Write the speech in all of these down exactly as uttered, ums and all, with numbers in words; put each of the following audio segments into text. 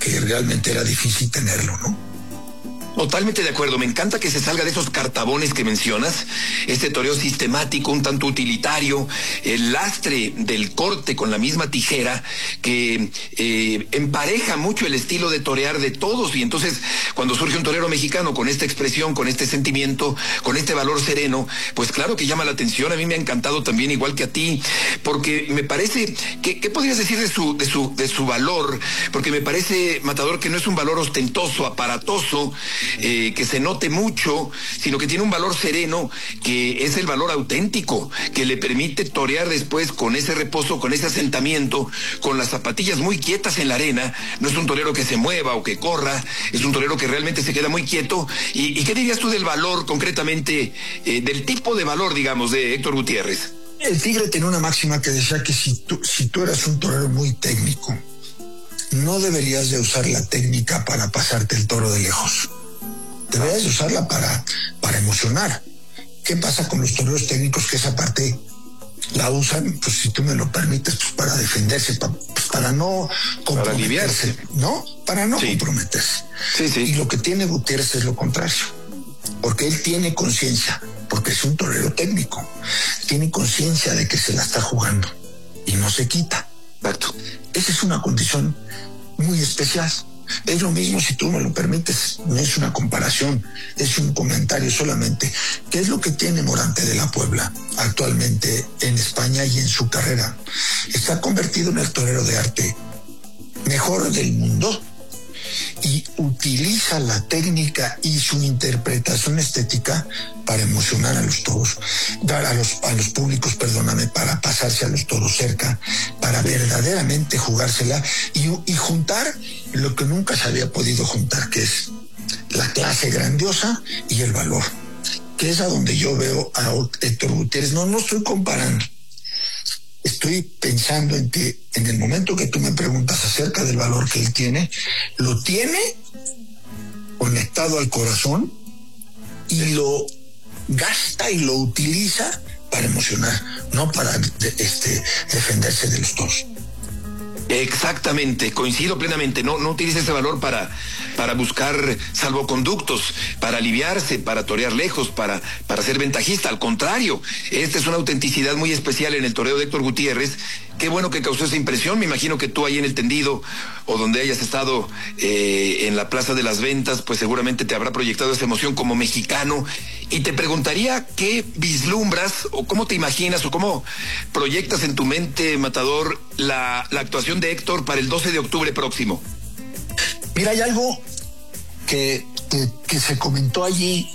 que realmente era difícil tenerlo, ¿no? Totalmente de acuerdo, me encanta que se salga de esos cartabones que mencionas, este toreo sistemático, un tanto utilitario, el lastre del corte con la misma tijera que eh, empareja mucho el estilo de torear de todos, y entonces cuando surge un torero mexicano con esta expresión, con este sentimiento, con este valor sereno, pues claro que llama la atención. A mí me ha encantado también, igual que a ti, porque me parece, que, ¿qué podrías decir de su, de su, de su valor? Porque me parece, Matador, que no es un valor ostentoso, aparatoso, Eh, que se note mucho, sino que tiene un valor sereno, que es el valor auténtico, que le permite torear después con ese reposo, con ese asentamiento, con las zapatillas muy quietas en la arena. No es un torero que se mueva o que corra, es un torero que realmente se queda muy quieto. ¿Y, y qué dirías tú del valor concretamente, eh, del tipo de valor, digamos, de Héctor Gutiérrez? El Tigre tenía una máxima que decía que si tú, si tú eras un torero muy técnico, no deberías de usar la técnica para pasarte el toro de lejos. Deberías usarla para, para emocionar. ¿Qué pasa con los toreros técnicos que esa parte la usan, pues si tú me lo permites, pues para defenderse, para, pues para no comprometerse, para aliviarse, ¿no? Para no sí. comprometerse. Sí, sí. Y lo que tiene Gutiérrez es lo contrario, porque él tiene conciencia, porque es un torero técnico, tiene conciencia de que se la está jugando y no se quita. Exacto. Esa es una condición muy especial. Es lo mismo, si tú me lo permites, no es una comparación, es un comentario solamente. ¿Qué es lo que tiene Morante de la Puebla actualmente en España y en su carrera? Está convertido en el torero de arte mejor del mundo y utiliza la técnica y su interpretación estética para emocionar a los toros, a los, a los públicos, perdóname, para pasarse a los toros cerca, para verdaderamente jugársela y, y juntar lo que nunca se había podido juntar, que es la clase grandiosa y el valor, que es a donde yo veo a Héctor Gutiérrez. No, no estoy comparando. Estoy pensando en que en el momento que tú me preguntas acerca del valor que él tiene, lo tiene conectado al corazón y lo gasta y lo utiliza para emocionar, no para de, este, defenderse de los toros. Exactamente, coincido plenamente. No, no utiliza ese valor para, para buscar salvoconductos, para aliviarse, para torear lejos, para, para ser ventajista. Al contrario, esta es una autenticidad muy especial en el toreo de Héctor Gutiérrez. Qué bueno que causó esa impresión. Me imagino que tú ahí en el tendido o donde hayas estado eh, en la Plaza de las Ventas, pues seguramente te habrá proyectado esa emoción como mexicano. Y te preguntaría qué vislumbras o cómo te imaginas o cómo proyectas en tu mente, Matador, la, la actuación de Héctor para el doce de octubre próximo. Mira, hay algo que, que, que se comentó allí.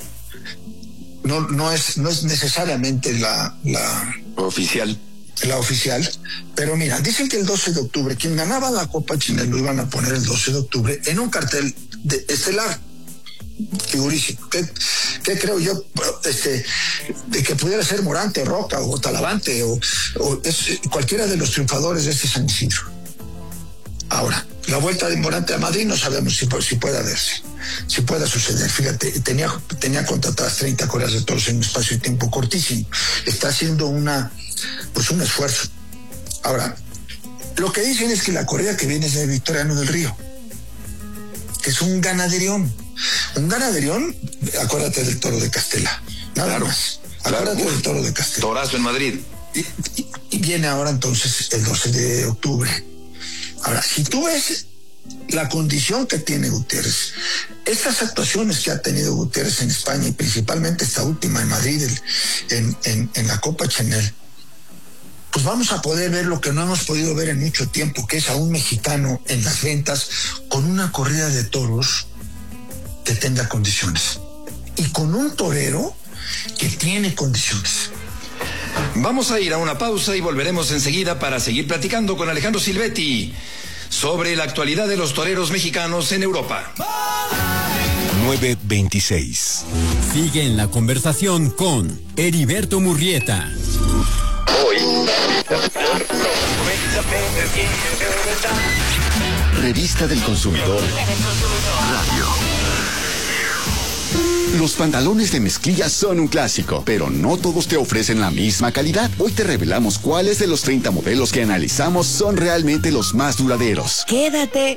No, no es, no es necesariamente la, la oficial. La oficial, pero mira, dicen que el doce de octubre, quien ganaba la Copa Chinel lo iban a poner el doce de octubre en un cartel de estelar, figurísimo. ¿Qué, qué creo yo? Este, de que pudiera ser Morante, Roca o Talavante o, o es, cualquiera de los triunfadores de este San Isidro. Ahora, la vuelta de Morante a Madrid no sabemos si, si pueda verse, si pueda suceder. Fíjate, tenía, tenía contratadas treinta correas de toros en un espacio de tiempo cortísimo. Está haciendo una, pues un esfuerzo. Ahora, lo que dicen es que la corrida que viene es de Victoriano del Río, que es un ganaderión. Un ganaderión, acuérdate del toro de Castela, nada claro, más. Acuérdate claro, del toro de Castela. Torazo en Madrid. Y, y, y viene ahora entonces el doce de octubre. Ahora, si tú ves la condición que tiene Gutiérrez, estas actuaciones que ha tenido Gutiérrez en España y principalmente esta última en Madrid, en, en, en la Copa Chanel, pues vamos a poder ver lo que no hemos podido ver en mucho tiempo, que es a un mexicano en las ventas con una corrida de toros que tenga condiciones y con un torero que tiene condiciones. Vamos a ir a una pausa y volveremos enseguida para seguir platicando con Alejandro Silvetti sobre la actualidad de los toreros mexicanos en Europa. nueve veintiséis. Sigue en la conversación con Heriberto Murrieta. Hoy. Revista del Consumidor. Radio. Los pantalones de mezclilla son un clásico, pero no todos te ofrecen la misma calidad. Hoy te revelamos cuáles de los treinta modelos que analizamos son realmente los más duraderos. Quédate